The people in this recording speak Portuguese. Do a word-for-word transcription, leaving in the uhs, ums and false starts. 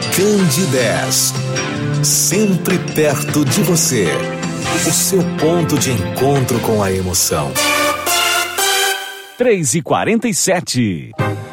Candidez, sempre perto de você. O seu ponto de encontro com a emoção. três e quarenta e sete.